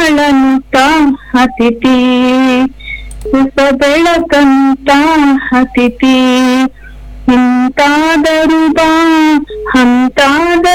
ಬಾಳನುತ ಅತಿಥಿ, ಹೊಸ ಬೆಳಕಂತ ಅತಿಥಿ. ಇಂತಾದರೂ ಬಾ, ಅಂತಾದರೂ